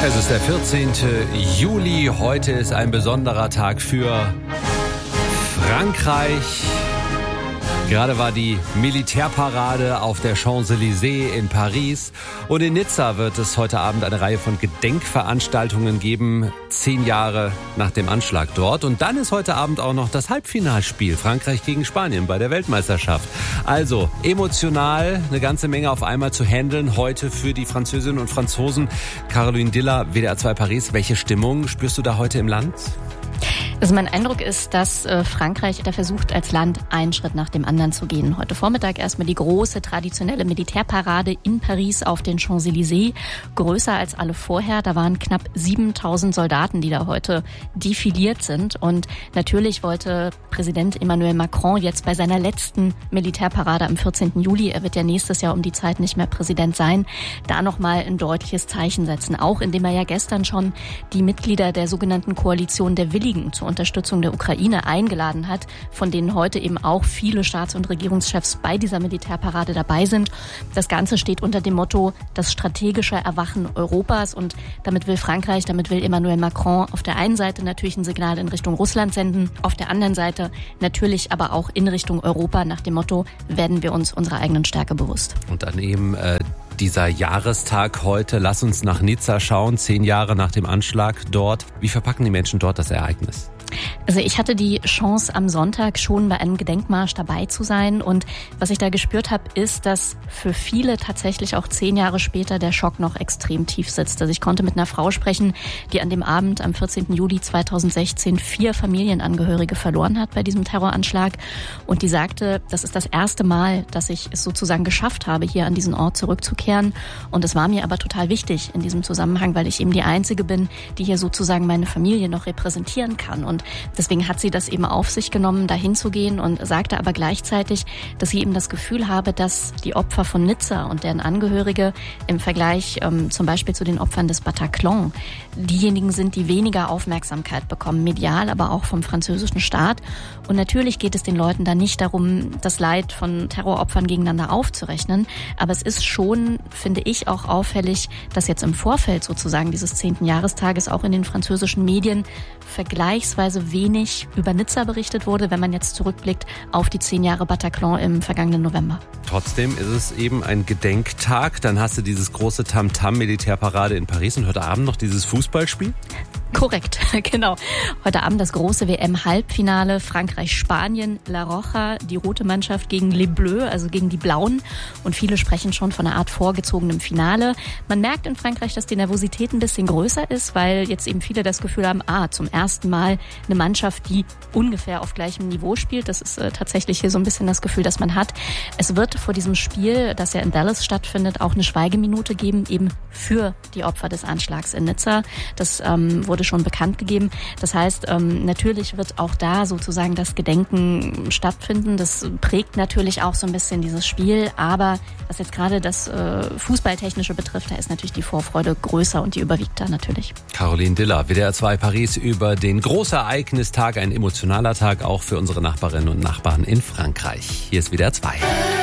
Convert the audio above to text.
Es ist der 14. Juli. Heute ist ein besonderer Tag für Frankreich. Gerade war die Militärparade auf der Champs-Élysées in Paris. Und in Nizza wird es heute Abend eine Reihe von Gedenkveranstaltungen geben, 10 Jahre nach dem Anschlag dort. Und dann ist heute Abend auch noch das Halbfinalspiel Frankreich gegen Spanien bei der Weltmeisterschaft. Also emotional eine ganze Menge auf einmal zu handeln heute für die Französinnen und Franzosen. Caroline Diller, WDR 2 Paris. Welche Stimmung spürst du da heute im Land? Also mein Eindruck ist, dass Frankreich da versucht, als Land einen Schritt nach dem anderen zu gehen. Heute Vormittag erstmal die große traditionelle Militärparade in Paris auf den Champs-Élysées. Größer als alle vorher. Da waren knapp 7000 Soldaten, die da heute defiliert sind. Und natürlich wollte Präsident Emmanuel Macron jetzt bei seiner letzten Militärparade am 14. Juli, er wird ja nächstes Jahr um die Zeit nicht mehr Präsident sein, da nochmal ein deutliches Zeichen setzen. Auch indem er ja gestern schon die Mitglieder der sogenannten Koalition der Willigen zur Unterstützung der Ukraine eingeladen hat, von denen heute eben auch viele Staats- und Regierungschefs bei dieser Militärparade dabei sind. Das Ganze steht unter dem Motto das strategische Erwachen Europas und damit will Emmanuel Macron auf der einen Seite natürlich ein Signal in Richtung Russland senden, auf der anderen Seite natürlich aber auch in Richtung Europa nach dem Motto, werden wir uns unserer eigenen Stärke bewusst. Und dann eben dieser Jahrestag heute, lass uns nach Nizza schauen, 10 Jahre nach dem Anschlag dort. Wie verpacken die Menschen dort das Ereignis? Also ich hatte die Chance, am Sonntag schon bei einem Gedenkmarsch dabei zu sein. Und was ich da gespürt habe, ist, dass für viele tatsächlich auch 10 Jahre später der Schock noch extrem tief sitzt. Also ich konnte mit einer Frau sprechen, die an dem Abend am 14. Juli 2016 4 Familienangehörige verloren hat bei diesem Terroranschlag. Und die sagte, das ist das erste Mal, dass ich es sozusagen geschafft habe, hier an diesen Ort zurückzukehren. Und es war mir aber total wichtig in diesem Zusammenhang, weil ich eben die Einzige bin, die hier sozusagen meine Familie noch repräsentieren kann. Und deswegen hat sie das eben auf sich genommen, dahin zu gehen und sagte aber gleichzeitig, dass sie eben das Gefühl habe, dass die Opfer von Nizza und deren Angehörige im Vergleich zum Beispiel zu den Opfern des Bataclan diejenigen sind, die weniger Aufmerksamkeit bekommen, medial, aber auch vom französischen Staat. Und natürlich geht es den Leuten da nicht darum, das Leid von Terroropfern gegeneinander aufzurechnen. Aber es ist schon, finde ich, auch auffällig, dass jetzt im Vorfeld sozusagen dieses 10. Jahrestages auch in den französischen Medien vergleichsweise wenig über Nizza berichtet wurde, wenn man jetzt zurückblickt auf die 10 Jahre Bataclan im vergangenen November. Trotzdem ist es eben ein Gedenktag. Dann hast du dieses große Tamtam-Militärparade in Paris und heute Abend noch dieses Fußballspiel? Korrekt, genau. Heute Abend das große WM-Halbfinale Frankreich-Spanien, La Roja, die rote Mannschaft gegen Les Bleus, also gegen die Blauen. Und viele sprechen schon von einer Art vorgezogenem Finale. Man merkt in Frankreich, dass die Nervosität ein bisschen größer ist, weil jetzt eben viele das Gefühl haben, zum ersten Mal eine Mannschaft, die ungefähr auf gleichem Niveau spielt. Das ist tatsächlich hier so ein bisschen das Gefühl, das man hat. Es wird vor diesem Spiel, das ja in Dallas stattfindet, auch eine Schweigeminute geben, eben für die Opfer des Anschlags in Nizza. Das wurde schon bekannt gegeben. Das heißt, natürlich wird auch da sozusagen das Gedenken stattfinden. Das prägt natürlich auch so ein bisschen dieses Spiel. Aber was jetzt gerade das Fußballtechnische betrifft, da ist natürlich die Vorfreude größer und die überwiegt da natürlich. Caroline Diller, WDR 2 Paris über den Großereignistag, ein emotionaler Tag auch für unsere Nachbarinnen und Nachbarn in Frankreich. Hier ist WDR 2.